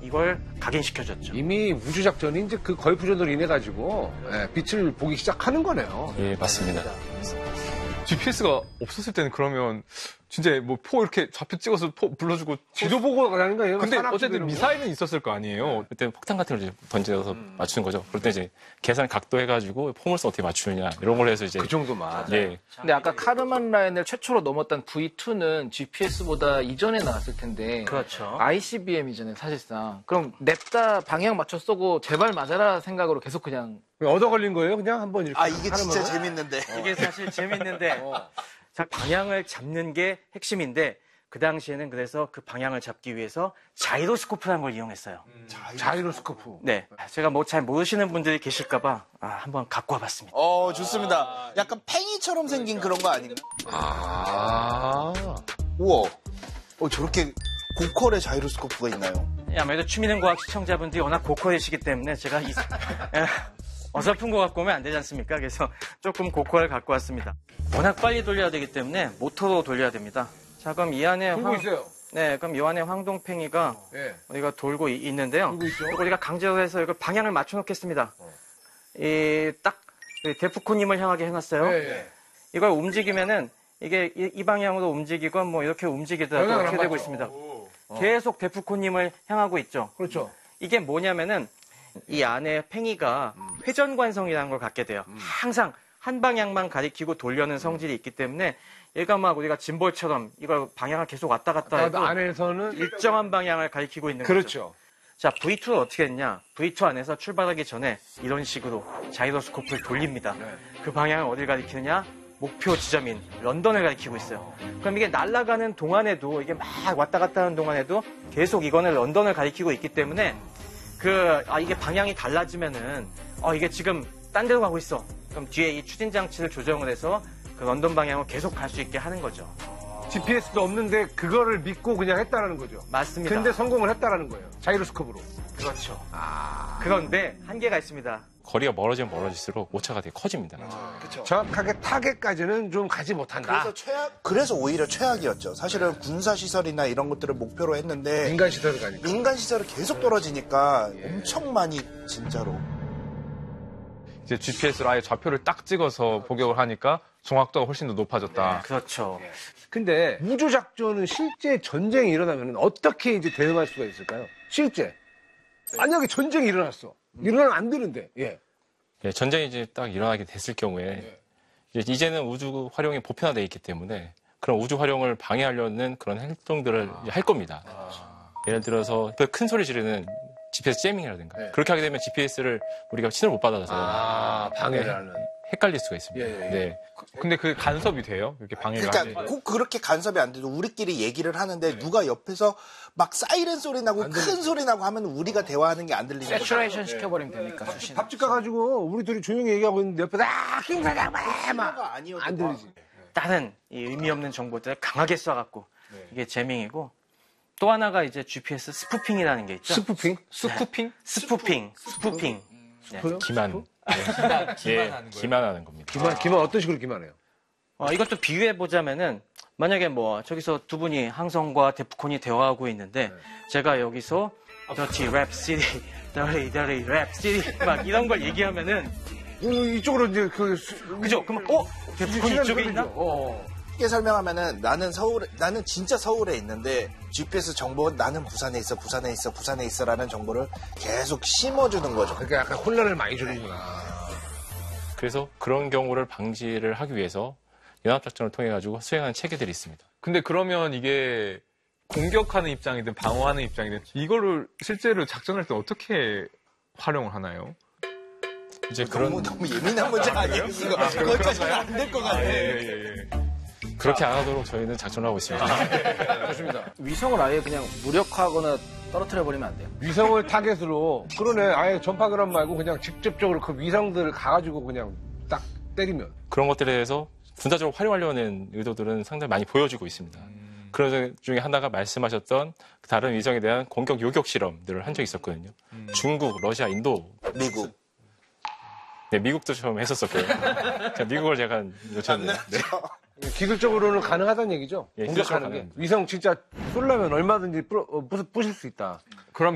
이걸 각인시켜줬죠. 이미 우주작전이 이제 그 걸프전으로 인해 가지고 빛을 보기 시작하는 거네요. 예, 맞습니다. GPS가 없었을 때는 그러면 진짜 뭐 포 이렇게 좌표 찍어서 포 불러주고 지도 보고 가는 거예요. 근데 어쨌든 미사일은 있었을 거 아니에요. 그때 폭탄 같은 걸 이제 던져서 맞추는 거죠. 그럴 때 이제 계산 각도 해가지고 포물선 어떻게 맞추느냐 이런 걸 해서 이제 그 정도만. 예. 근데 아까 카르만 라인을 최초로 넘었던 V2는 GPS보다 이전에 나왔을 텐데. 그렇죠. ICBM이잖아요, 사실상. 그럼 냅다 방향 맞춰 쏘고 제발 맞아라 생각으로 계속 그냥. 얻어 걸린 거예요? 그냥 한번 이렇게. 아, 이게 진짜 재밌는데. 이게 사실 재밌는데 자, 방향을 잡는 게 핵심인데 그 당시에는 그래서 그 방향을 잡기 위해서 자이로스코프라는 걸 이용했어요. 자이로스코프. 네, 제가 뭐 잘 모르시는 분들이 계실까봐 한번 갖고 와봤습니다. 좋습니다. 약간 팽이처럼 생긴 그런 거 아닌가? 아. 우와. 저렇게 고퀄의 자이로스코프가 있나요? 아무래도 취미능과학 시청자분들이 워낙 고퀄이시기 때문에 제가 어설픈 거 갖고 오면 안 되지 않습니까? 그래서 조금 고퀄을 갖고 왔습니다. 워낙 빨리 돌려야 되기 때문에 모터로 돌려야 됩니다. 자, 그럼 이 안에 돌고 있어요. 네, 그럼 이 안에 황동팽이가 우리가 돌고 있는데요. 돌고 있죠. 그리고 우리가 강제로 해서 이걸 방향을 맞춰 놓겠습니다. 딱 데프콘님을 향하게 해놨어요. 이걸 움직이면은 이게 이 방향으로 움직이건 뭐 이렇게 움직이더라도 이렇게 되고 있습니다. 계속 데프콘님을 향하고 있죠. 그렇죠. 이게 뭐냐면은 이 안에 팽이가 회전관성이라는 걸 갖게 돼요. 항상 한 방향만 가리키고 돌려는 성질이 있기 때문에 얘가 막 우리가 짐볼처럼 이걸 방향을 계속 왔다 갔다 해도 안에서는 일정한 방향을 가리키고 있는 거죠. 그렇죠. 자, V2를 어떻게 했냐? V2 안에서 출발하기 전에 이런 식으로 자이로스코프를 돌립니다. 그 방향을 어딜 가리키느냐? 목표 지점인 런던을 가리키고 있어요. 그럼 이게 날아가는 동안에도 이게 막 왔다 갔다 하는 동안에도 계속 이거는 런던을 가리키고 있기 때문에 이게 방향이 달라지면은 이게 지금 딴 데로 가고 있어. 그럼 뒤에 이 추진 장치를 조정을 해서 그 런던 방향으로 계속 갈 수 있게 하는 거죠. GPS도 없는데 그거를 믿고 그냥 했다라는 거죠. 맞습니다. 근데 성공을 했다라는 거예요. 자이로스코프로. 그렇죠. 그런데 한계가 있습니다. 거리가 멀어지면 멀어질수록 오차가 되게 커집니다. 그렇죠. 정확하게 타겟까지는 좀 가지 못한다. 그래서 오히려 최악이었죠. 사실은 군사시설이나 이런 것들을 목표로 했는데. 민간 시설을 가니까. 민간 시설이 계속 떨어지니까 엄청 많이 진짜로. 이제 GPS로 아예 좌표를 딱 찍어서 복역을 하니까 정확도가 훨씬 더 높아졌다. 그렇죠. 근데 우주작전은 실제 전쟁이 일어나면 어떻게 이제 대응할 수가 있을까요? 실제. 만약에 전쟁이 일어났어. 일어나면 안 되는데. 예, 전쟁이 이제 딱 일어나게 됐을 경우에 이제는 우주 활용이 보편화되어 있기 때문에 그런 우주 활용을 방해하려는 그런 활동들을 할 겁니다. 예를 들어서 큰 소리 지르는 GPS 재밍이라든가 그렇게 하게 되면 GPS를 우리가 신호를 못 받아서 방해를 하는. 헷갈릴 수가 있습니다. 네. 근데 그 간섭이 돼요? 이렇게 방해가. 그러니까 꼭 그렇게 간섭이 안 돼도 우리끼리 얘기를 하는데 누가 옆에서 막 사이렌 소리 나고 큰 소리 나고 하면 우리가 대화하는 게 안 들리는 거죠. 세츄레이션 시켜버리면 되니까, 수신. 밥집 가가지고 우리 둘이 조용히 얘기하고 있는데 옆에서 킹사장 안 들리지. 다른 이 의미 없는 정보들을 강하게 쏴갖고 이게 재밍이고 또 하나가 이제 GPS 스푸핑이라는 게 있죠. 스푸핑? 스쿠핑? 스푸핑. 기만. 기만하는 겁니다. 기만 어떤 식으로 기만해요? 이것도 비유해보자면은, 만약에 저기서 두 분이 항성과 데프콘이 대화하고 있는데, 제가 여기서, Dirty Rap City, Dirty Rap City, 막 이런 걸 얘기하면은, 이쪽으로 이제 그죠? 그러면, 데프콘 이쪽에 있나? 쉽게 설명하면은 나는 진짜 서울에 있는데 GPS 정보 나는 부산에 있어라는 정보를 계속 심어주는 거죠. 그러니까 약간 혼란을 많이 주는구나. 그래서 그런 경우를 방지를 하기 위해서 연합작전을 통해 가지고 수행하는 체계들이 있습니다. 근데 그러면 이게 공격하는 입장이든 방어하는 입장이든 이거를 실제로 작전할 때 어떻게 활용을 하나요? 이제 너무 예민한 문제 아니에요? 그것까지는 안 될 것 같아요. 그렇게 안 하도록 저희는 작전을 하고 있습니다. 좋습니다. 위성을 아예 그냥 무력화하거나 떨어뜨려버리면 안 돼요? 위성을 타겟으로, 그러네. 아예 전파그램 말고 그냥 직접적으로 그 위성들을 가가지고 그냥 딱 때리면. 그런 것들에 대해서 군사적으로 활용하려는 의도들은 상당히 많이 보여지고 있습니다. 그런 중에 하나가 말씀하셨던 다른 위성에 대한 공격 요격 실험들을 한 적이 있었거든요. 중국, 러시아, 인도. 미국. 네, 미국도 처음 했었었고요. 미국을 제가 놓쳤네요. 네. 기술적으로는 가능하다는 얘기죠? 예, 공격하는 게. 위성 진짜 쏠려면 얼마든지 부실 수 있다. 그럼